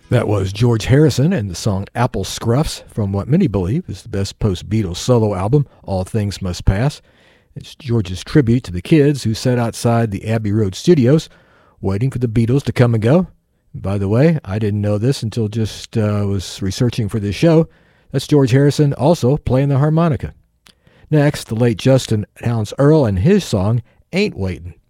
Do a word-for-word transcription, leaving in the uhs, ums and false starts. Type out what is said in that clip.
That was George Harrison and the song Apple Scruffs from what many believe is the best post-Beatles solo album, All Things Must Pass. It's George's tribute to the kids who sat outside the Abbey Road studios waiting for the Beatles to come and go. By the way, I didn't know this until just uh, was researching for this show. That's George Harrison also playing the harmonica. Next, the late Justin Townes Earle and his song Ain't Waitin'.